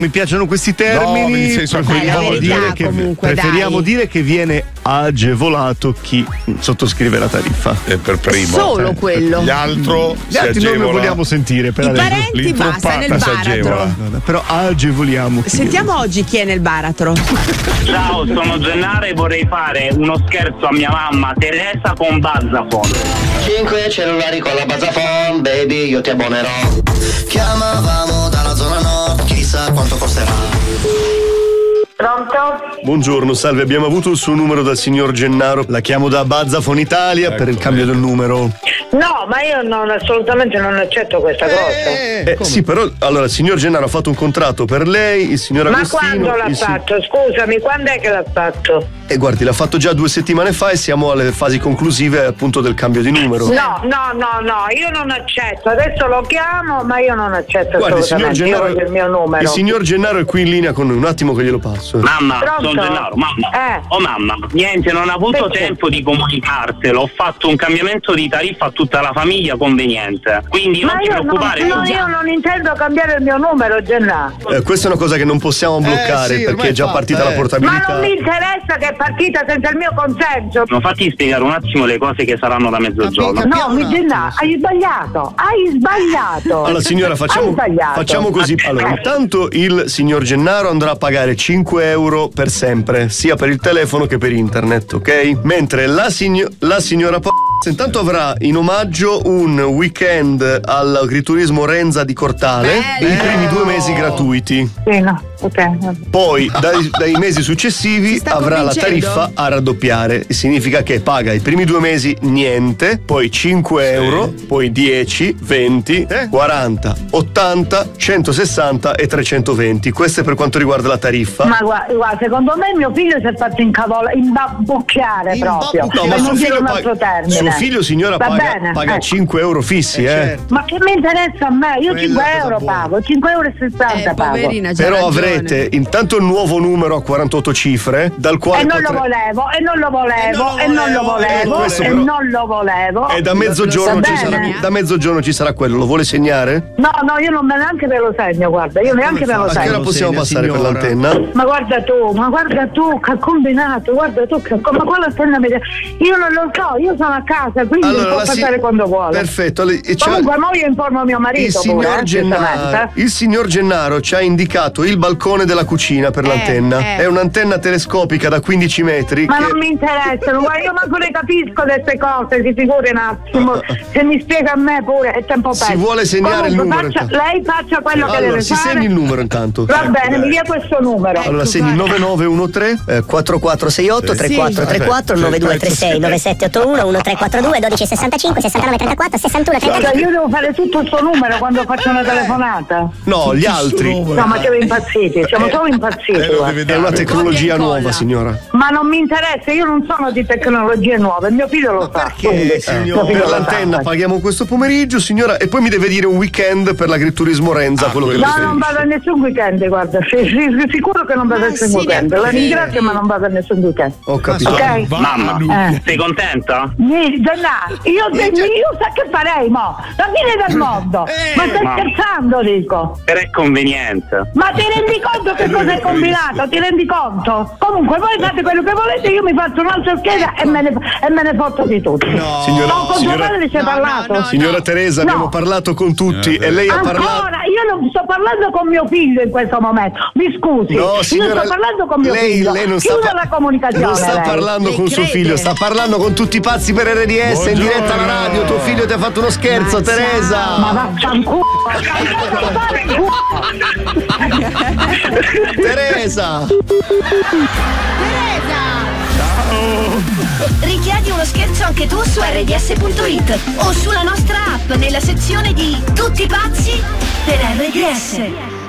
Mi piacciono questi termini. In senso preferiamo dire che viene agevolato chi sottoscrive la tariffa. Per primo. Solo quello. Gli altri non lo vogliamo sentire. Per I parenti basta nel baratro. Però agevoliamo. Sentiamo oggi chi è nel baratro. Ciao, sono Gennaro e vorrei fare uno scherzo a mia mamma Teresa con Bazzafon. 5 cellulari con la Bazzafon, baby, io ti abbonerò. Chiamavamo dalla zona nord, chissà quanto costerà. Pronto? Buongiorno, salve, abbiamo avuto il suo numero dal signor Gennaro. La chiamo da Bazzafon Italia per il cambio del numero. No, ma io assolutamente non accetto questa cosa. Sì, però allora il signor Gennaro ha fatto un contratto per lei, il signor Agostino. Ma quando l'ha fatto? Scusami, quando è che l'ha fatto? Guardi, l'ha fatto già 2 settimane fa e siamo alle fasi conclusive appunto del cambio di numero. No, io non accetto. Adesso lo chiamo, ma io non accetto. Guardi, assolutamente. Io voglio il mio numero. Il signor Gennaro è qui in linea con noi, un attimo che glielo passo. Mamma, Pronto? sono Gennaro, mamma. Oh mamma, niente, non ho avuto tempo di comunicarselo. Ho fatto un cambiamento di tariffa a tutta la famiglia conveniente. Quindi non ti preoccupare. Io non intendo cambiare il mio numero, Gennaro. Questa è una cosa che non possiamo bloccare perché è già partita la portabilità. Ma non mi interessa che è partita senza il mio consenso. Non fatti spiegare un attimo le cose che saranno da mezzogiorno. No, Gennaro, hai sbagliato. Allora signora, facciamo così. Allora, intanto il signor Gennaro andrà a pagare 5 euro per sempre, sia per il telefono che per internet, ok? Mentre la signora intanto avrà in omaggio un weekend all'agriturismo Renza di Cortale, i primi 2 mesi gratuiti. Sì, no, ok. Poi dai mesi successivi avrà la tariffa a raddoppiare. Significa che paga i primi 2 mesi niente, poi 5 euro, poi 10, 20, 40, 80, 160 e 320. Questo è per quanto riguarda la tariffa. Ma guarda, secondo me mio figlio si è fatto imbabocchiare proprio. No, ma non dire un altro termine. Suo figlio, signora, paga 5 euro fissi, certo. Ma che mi interessa a me? Io 5 euro pago, 5 euro e 60 pago. Poverina, però avrete intanto il nuovo numero a 48 cifre, dal quale non lo volevo. E da mezzogiorno ci sarà quello. Lo vuole segnare? No, io non me neanche ve lo segno, guarda, io neanche ve lo segno. A che ora possiamo passare per l'antenna? Ma guarda tu che ha combinato, ma quale antenna mi io non lo so, io sono a casa, quindi può passare quando vuole. Perfetto. Comunque mo io informo mio marito il signor Gennaro ci ha indicato il balcone della cucina per l'antenna. È un'antenna telescopica da 15 metri. Ma non mi interessano, io manco ne capisco queste cose, si figuri un attimo. Se mi spiega a me pure è tempo perso. Si vuole segnare il numero? Lei faccia quello che deve si fare. segni il numero intanto. Va bene, mi dia questo numero. Allora segni 9913 4468 3434 9236 9781 1342 1265 69 34 61 33. Io devo fare tutto il suo numero quando faccio una telefonata? No, gli altri. No, ma siamo impazziti, solo impazziti. È una tecnologia nuova, signora. Ma non mi interessa, io non sono di tecnologie nuove, mio figlio lo sa. Per l'antenna paghiamo questo pomeriggio, signora, e poi mi deve dire un weekend per l'agriturismo Renza, quello che No, non vado a nessun weekend, guarda, sicuro che non vado a nessun weekend. La ringrazio, ma non vado a nessun weekend. Ho capito. Ok? Mamma, sei contenta? Io sa che farei, mo? La fine del mondo. Ma stai scherzando, dico? Per convenienza. Ma ti rendi conto che cosa hai combinato? Ti rendi conto? Comunque voi fate quello che volete, io mi faccio un'altra scheda e me ne fotto di tutti. No, signora, con sua madre ci hai parlato? Signora Teresa, abbiamo parlato con tutti e lei ha parlato. Ancora, io non sto parlando con mio figlio in questo momento. Mi scusi. No, signora, io sto parlando con mio figlio. Lei non Chiuda la comunicazione. Non sta parlando con suo figlio, sta parlando con tutti i pazzi per RDS in diretta alla radio. Tuo figlio ti ha fatto uno scherzo, Teresa. Ma vaffanculo. Teresa. Richiedi uno scherzo anche tu su rds.it o sulla nostra app nella sezione di Tutti pazzi per RDS.